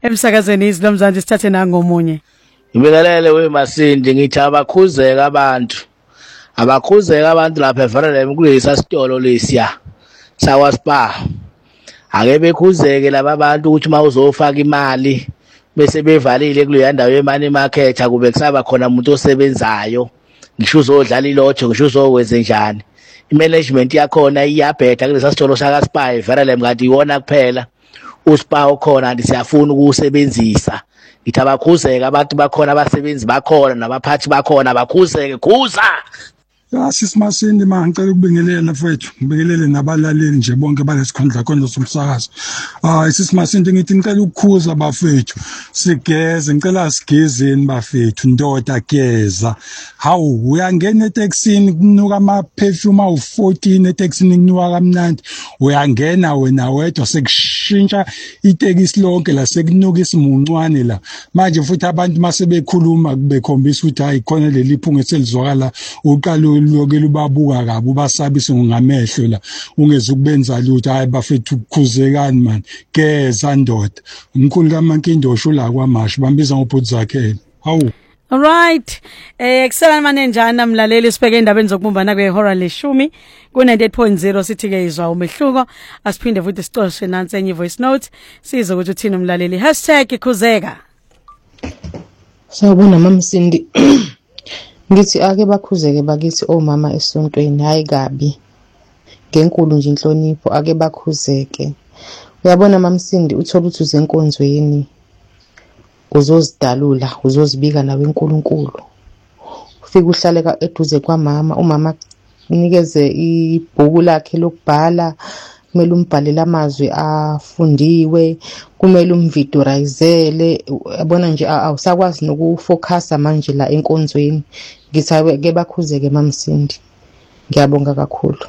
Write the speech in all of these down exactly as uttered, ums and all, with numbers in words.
emsakazweni izilomzansi sithathe nangomunye. Ngibingelele weMasindi ngithi abakhuzeka abantu. Abakhuzeka abantu lapha eValelem kulesa sitolo lesiya sawa Spa. Ake bekhuzeke laba abantu ukuthi mawuzofaka imali bese bevalile kuleya ndawo yemoney market akube kusaba khona umuntu osebenzayo. Ngisho uzodlala ilotho ngisho uzokwenze njani. Imanagement yakhona iyabheda kulesa sitolo saka Spa eValelem kanti iwona kuphela. uSpa ukhona ndi siyafuna ukusebenzisa. Ngithi abakhuzeka abantu bakhona abasebenzi bakhona nabaphathi bakhona abakhuzeke khuza. Ya sisimasindi ma ngicela ukubingelela mfethu ngibingelele nabalaleli nje bonke balesikhundla konke somsakazo. Ah sisimasindi ngithi ngicela ukukhuza bafethu sigeze ngicela sigezeni bafethu ndoda geza. Hawu uyangena eTexini kunuka ama perfume awu fourteen eTexini kunuka kamnandi uyangena wena wedwa sekushintsha itekisi lonke la sekunuka isimuncwane la manje futhi abantu mase bekhuluma bekhombisa ukuthi hayi khona leli phunga selizwakala uqala lokela ubabuka kabi ubasabise ngamehlo la ungeze ukubenza lutho hayi bafethu ukukhuzekani man geza ndoda umkhulu kaMankindosho la kwaMasha bambiza ngobhuti zakhe hawu. All right. Eh kusela manenjani namlaleli sibheke indabeni zokubumbana kwehora leshumi ku ninety-eight point zero sithi ke izwa umehluko asiphinde futhi sicoshe nansi enye voice note sizo ukuthi uthini umlaleli #khuzeka. Sawubona mamsindi. Ngithi ake bakhuzeke bakithi omama esontweni hayi kabi. Ngenkulu nje inhlonipho ake bakhuzeke. Uyabona mamsindi uthola ukuthi uzenkonzweni uzozidalula uzozibika nawe enkulunkulu. Ufika uhlaleka eduze kwamama umama unikeze ibhuku lakhe lokubhala kumele umbhalele amazwi afundiwe kumele umvidorizele yabona nje awusakwazi nokufocusa manje la enkonzweni. Ngithi ke bakhuzeke mamsindi ngiyabonga kakhulu.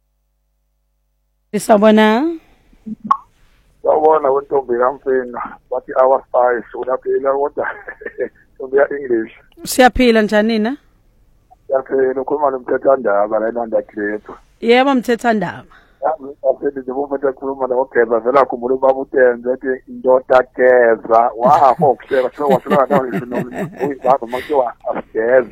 Isabona Sawubona wentombi kaMfina bathi our spice uyaphila kodwa ntombi ya English. Siyaphila njani na? Siyaphila ukhuluma nomthethandaba la eNanda Creator. Yebo mthethandaba. Aphinde nje bomfethu ekhuluma nogeza vela khumbula ubaba uTenze ethi indoda geza wafo kuhleka sho washo nawo isinomi uyibaba makuwa ageze.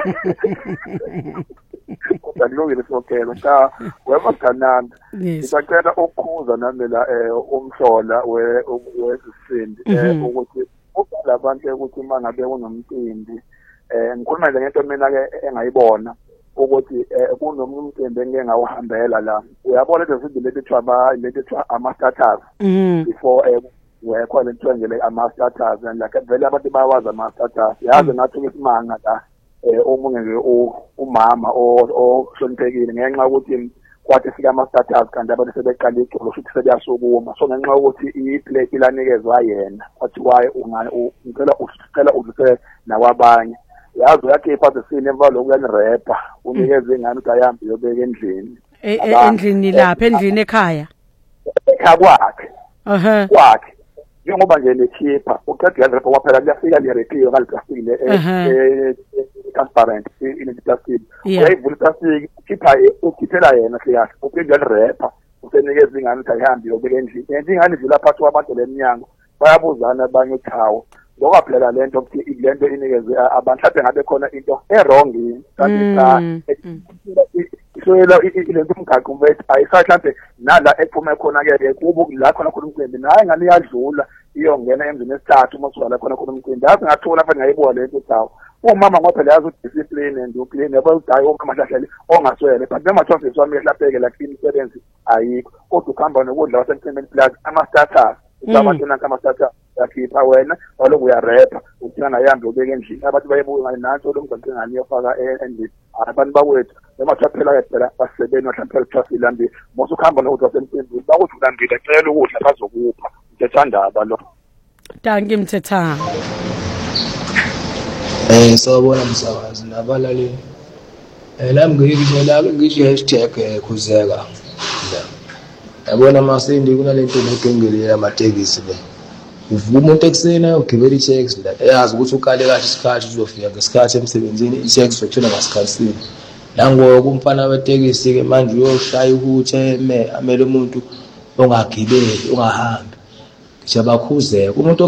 Kodwa ngilungile sokela cha wema kananda ngicela ukukhuza namela eh umhlola wezisindi eh ukuthi labantu ukuthi mangabe kunomcimbi eh ngikhuluma nje ngento mina ke engayibona ukuthi kunomunye umcimbi engeke ngawuhambela la uyabona lezi zinto leti thaba leti thwa ama status before wekho lento ngele ama status and like vele abantu bawazi ama status yazi ngathi ngisimanga la eh omunye nje umama ohloniphekile ngenxa ukuthi kwathi sika ama status kanti abantu sebeqala icolo futhi sebeyasukuma so ngenxa ukuthi iplate ilanikezwa yena kwathi waye ungicela usicela udlule nakwabanye yazi uyakhipha sesine emva lokuyani rapper unikeze ingane ukuthi ahambe yobeka endlini endlini lapha endlini ekhaya ekhaya kwakhe aha kwakhe njengoba nje nekhipha uqeda yani rapper waphela kuyafika le repeal kaliplastic eh transparent in the plastic uyayivula plastic ukhipha ukhiphela yena siyahle uphinde rapper usenikeza ingane ukuthi ahambe yobeka endlini enze ingane ivula phakathi kwabantu leminyango bayabuzana abanye uthawo ngoba phela lento ukuthi lento inikeze abantu mhlawumbe ngabe khona into errong kanti cha isoyela ilento umgaqo mfethu ayisahlambe nala ephume khona ke kubo la khona khona umcimbi naye ngani yadlula iyongena emzini esithathu uma uswala khona khona umcimbi yazi ngathola mfethu ngayibuka lento thawo umama ngoba phela yazi udiscipline and uclean yabo udayi umama hlahlele ongaswele but noma tshonse swami ehlapheke la clean sebenzi ayikho kodwa ukhamba nokudla wasemcimbi plus ama status abantu nanka ama status yakhipha wena waloko uyarapha uthina nahambe ubeke endlini abantu bayebuka nanto lo mgaqo ngani yofaka endlini abantu bakwethu noma chaphela ke phela basebeni wahlaphela traffic lambi mose ukhamba nokuthi wasemcimbi bakuthi ulambile cela ukudla bazokupha mthethandaba lo danke mthethana eh sawubona msakazi nabalali eh la ngiyibona ngisho hashtag khuzeka yabona masindi kunalento nekengeli yamatekisi le uvuka umuntu eksena ugibela i-taxi la eyazi ukuthi ukale kahle isikhathi uzofika ngesikhathi emsebenzini i-taxi uzothola ngasikhathi nangoku umfana wetekisi ke manje uyoshaya ukuthi eme amele umuntu ongagibeli ongahambi ngisho bakhuzeka umuntu